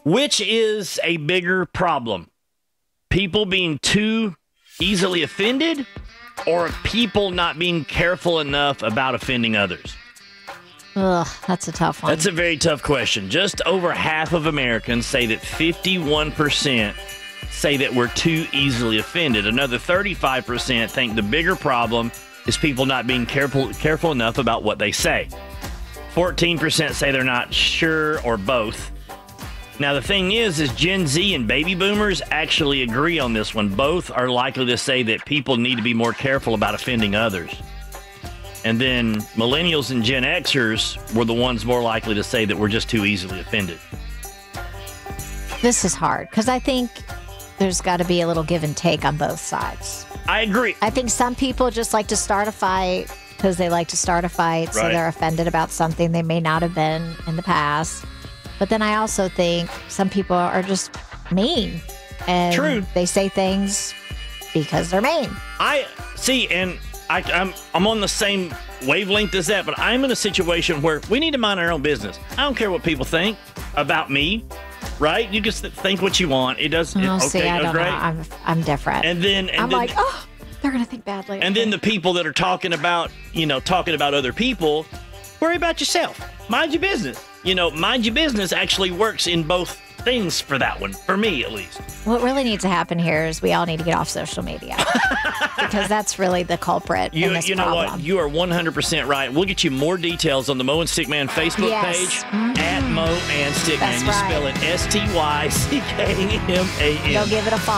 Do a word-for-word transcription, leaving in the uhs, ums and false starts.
Which is a bigger problem? People being too easily offended, or people not being careful enough about offending others? Ugh, that's a tough one. That's a very tough question. Just over half of Americans say that fifty-one percent say that we're too easily offended. Another thirty-five percent think the bigger problem is people not being careful careful enough about what they say. fourteen percent say they're not sure, or both. Now, the thing is, is Gen Z and baby boomers actually agree on this one. Both are likely to say that people need to be more careful about offending others. And then millennials and Gen Xers were the ones more likely to say that we're just too easily offended. This is hard because I think there's got to be a little give and take on both sides. I agree. I think some people just like to start a fight because they like to start a fight, so Right. they're offended about something they may not have been in the past. But then I also think some people are just mean. And True. they say things because they're mean. I see, and I, I'm I'm on the same wavelength as that, but I'm in a situation where we need to mind our own business. I don't care what people think about me, right? You just think what you want. It does. Oh, it, okay, see, I don't great. know. I'm, I'm different. And then, and I'm then, like, oh, they're going to think badly. and then the people that are talking about, you know, talking about other people, worry about yourself. Mind your business. You know, mind your business actually works in both things for that one, for me at least. What really needs to happen here is we all need to get off social media because that's really the culprit You, in this you know problem. what? You are one hundred percent right. We'll get you more details on the Mo and Stickman Facebook Yes. page Mhm. at Mo and Stickman. That's You spell right. it S T Y C K M A N. Go give it a follow.